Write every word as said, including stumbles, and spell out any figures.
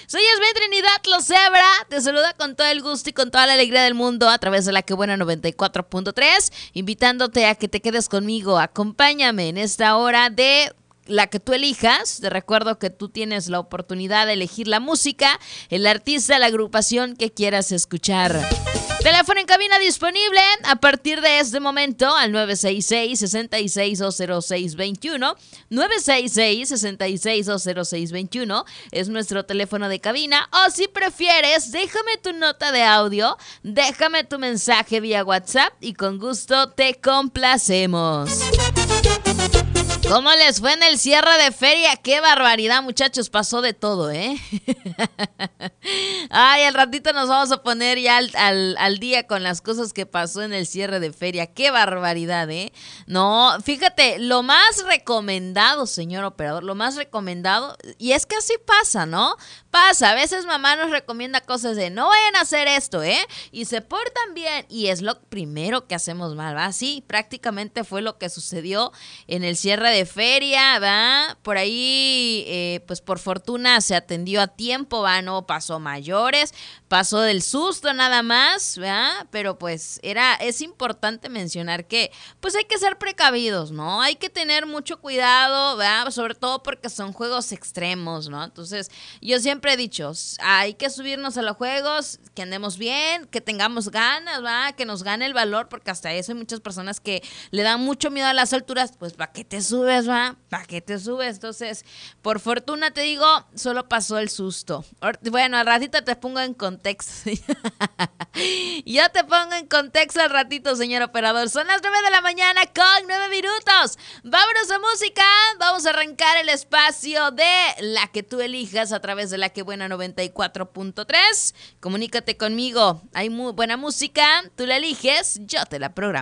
Soy Yasmín Trinidad Lozebra, te saluda con todo el gusto y con toda la alegría del mundo a través de La Que Buena noventa y cuatro punto tres, invitándote a que te quedes conmigo. Acompáñame en esta hora de la que tú elijas. Te recuerdo que tú tienes la oportunidad de elegir la música, el artista, la agrupación que quieras escuchar. Teléfono en cabina disponible a partir de este momento al nueve seis seis, seis seis dos cero seis dos uno. nueve seis seis, seis seis dos cero seis dos uno es nuestro teléfono de cabina. O si prefieres, déjame tu nota de audio, déjame tu mensaje vía WhatsApp y con gusto te complacemos. ¿Cómo les fue en el cierre de feria? ¡Qué barbaridad, muchachos! Pasó de todo, ¿eh? Ay, al ratito nos vamos a poner ya al, al, al día con las cosas que pasó en el cierre de feria. ¡Qué barbaridad, eh! No, fíjate, lo más recomendado, señor operador, lo más recomendado, y es que así pasa, ¿no? Pasa, a veces mamá nos recomienda cosas de no vayan a hacer esto, ¿eh? Y se portan bien, y es lo primero que hacemos mal, ¿va? Sí, prácticamente fue lo que sucedió en el cierre de feria, ¿va? Por ahí, eh, pues por fortuna se atendió a tiempo, ¿va? No pasó mayores, pasó del susto nada más, ¿va? Pero pues era, es importante mencionar que pues hay que ser precavidos, ¿no? Hay que tener mucho cuidado, ¿va? Sobre todo porque son juegos extremos, ¿no? Entonces, yo siempre he dicho, hay que subirnos a los juegos, que andemos bien, que tengamos ganas, ¿va? Que nos gane el valor, porque hasta eso hay muchas personas que le dan mucho miedo a las alturas, pues ¿para qué te subes, va? ¿Para qué te subes? Entonces, por fortuna te digo, solo pasó el susto. Bueno, al ratito te pongo en contexto. Yo te pongo en contexto al ratito, señor operador. Son las nueve de la mañana con nueve minutos. Vámonos a música. Vamos a arrancar el espacio de la que tú elijas a través de La Que Buena noventa y cuatro punto tres. Comunícate conmigo. Hay muy buena música. Tú la eliges, yo te la programo.